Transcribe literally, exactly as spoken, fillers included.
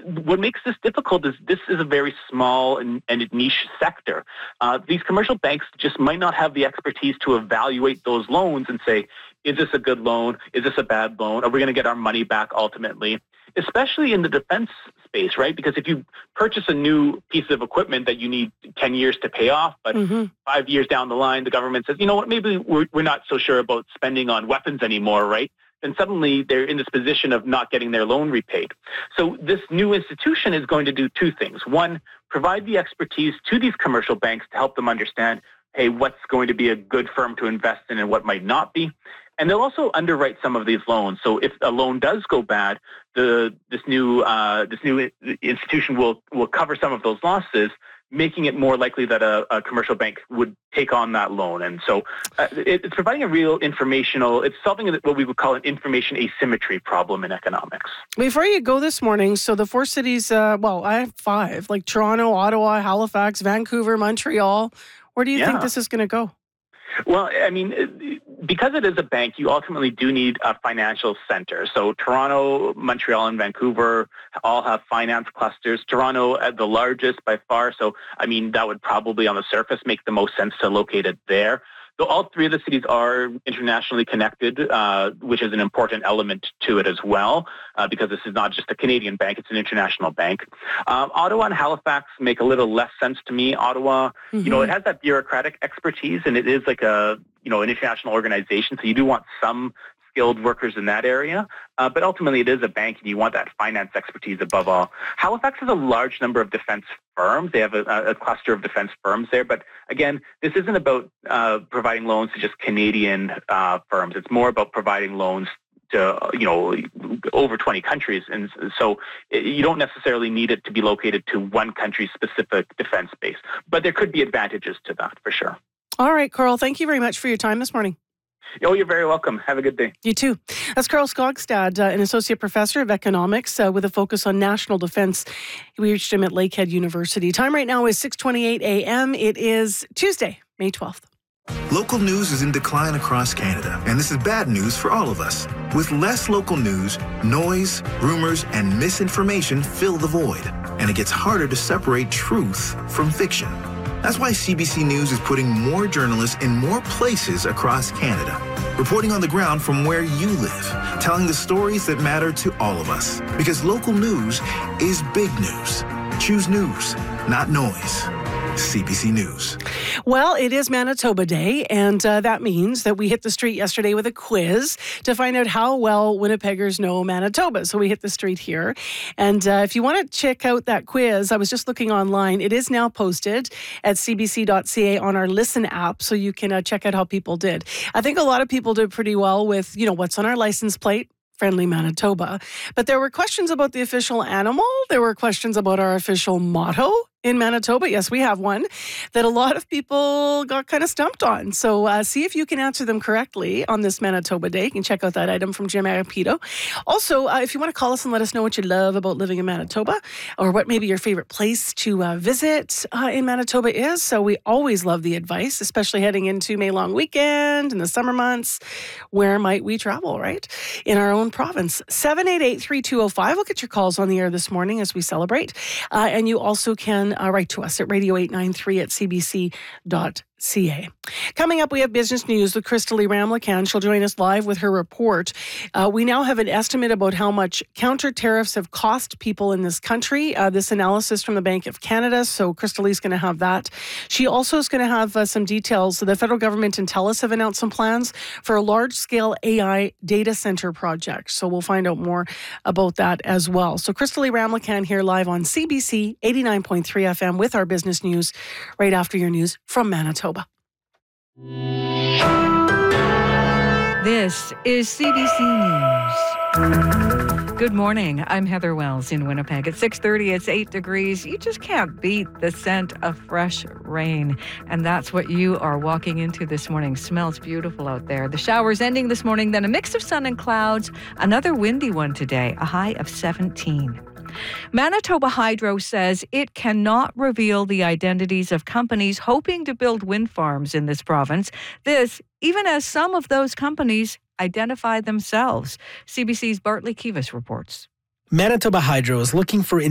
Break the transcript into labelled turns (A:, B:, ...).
A: what makes this difficult is this is a very small and, and niche sector. Uh, these commercial banks just might not have the expertise to evaluate those loans and say, is this a good loan? Is this a bad loan? Are we going to get our money back ultimately? Especially in the defense space, right? Because if you purchase a new piece of equipment that you need ten years to pay off, but mm-hmm. five years down the line, the government says, you know what, maybe we're, we're not so sure about spending on weapons anymore, right? Then suddenly they're in this position of not getting their loan repaid. So this new institution is going to do two things. One, provide the expertise to these commercial banks to help them understand, hey, what's going to be a good firm to invest in and what might not be. And they'll also underwrite some of these loans. So if a loan does go bad, the this new uh, this new institution will will cover some of those losses, making it more likely that a, a commercial bank would take on that loan. And so uh, it, it's providing a real informational, it's solving what we would call an information asymmetry problem in economics.
B: Before you go this morning, so the four cities, uh, well, I have five, like Toronto, Ottawa, Halifax, Vancouver, Montreal. Where do you yeah. think this is going to go?
A: Well, I mean, because it is a bank, you ultimately do need a financial center. So Toronto, Montreal, and Vancouver all have finance clusters. Toronto at the largest by far. So, I mean, that would probably on the surface make the most sense to locate it there. So all three of the cities are internationally connected, uh, which is an important element to it as well, uh, because this is not just a Canadian bank, it's an international bank. Um, Ottawa and Halifax make a little less sense to me. Ottawa, mm-hmm. you know, it has that bureaucratic expertise, and it is like a, you know, an international organization, so you do want some skilled workers in that area, uh, but ultimately it is a bank and you want that finance expertise above all. Halifax has a large number of defense firms. They have a, a cluster of defense firms there, but again, this isn't about uh, providing loans to just Canadian uh, firms. It's more about providing loans to, you know, over twenty countries, and so you don't necessarily need it to be located to one country's specific defense base, but there could be advantages to that for sure.
B: All right, Carl, thank you very much for your time this morning.
A: Oh, you're very welcome. Have a good day.
B: You too. That's Carl Skogstad, uh, an associate professor of economics uh, with a focus on national defense. We reached him at Lakehead University. Time right now is six twenty-eight a.m. It is Tuesday, May twelfth.
C: Local news is in decline across Canada, and this is bad news for all of us. With less local news, noise, rumors, and misinformation fill the void, and it gets harder to separate truth from fiction. That's why C B C News is putting more journalists in more places across Canada, reporting on the ground from where you live, telling the stories that matter to all of us. Because local news is big news. Choose news, not noise. C B C News.
B: Well, it is Manitoba Day, and uh, that means that we hit the street yesterday with a quiz to find out how well Winnipeggers know Manitoba. So we hit the street here. And uh, if you want to check out that quiz, I was just looking online. It is now posted at c b c dot c a on our Listen app, so you can uh, check out how people did. I think a lot of people did pretty well with, you know, what's on our license plate. Friendly Manitoba. But there were questions about the official animal. There were questions about our official motto in Manitoba. Yes, we have one that a lot of people got kind of stumped on. So uh, see if you can answer them correctly on this Manitoba Day. You can check out that item from Jim Arapito. Also, uh, if you want to call us and let us know what you love about living in Manitoba, or what maybe your favorite place to uh, visit uh, in Manitoba is. So we always love the advice, especially heading into May long weekend and the summer months. Where might we travel, right? In our own province. seven eight eight, three two zero five. We'll get your calls on the air this morning as we celebrate. Uh, and you also can uh, write to us at radio eight nine three at c b c dot c a. Coming up, we have business news with Crystalie Ramlakan. She'll join us live with her report. Uh, we now have an estimate about how much counter tariffs have cost people in this country. Uh, this analysis from the Bank of Canada. So Crystalie's going to have that. She also is going to have uh, some details. The federal government and TELUS have announced some plans for a large-scale A I data center project. So we'll find out more about that as well. So Crystalie Ramlakan here live on C B C eighty-nine point three F M with our business news right after your news from Manitoba.
D: This is C B C News. Good morning. I'm Heather Wells in Winnipeg. At six thirty, it's eight degrees. You just can't beat the scent of fresh rain. And that's what you are walking into this morning. Smells beautiful out there. The showers ending this morning, then a mix of sun and clouds. Another windy one today, a high of seventeen. Manitoba Hydro says it cannot reveal the identities of companies hoping to build wind farms in this province. This, even as some of those companies identify themselves. C B C's Bartley Kivas reports.
E: Manitoba Hydro is looking for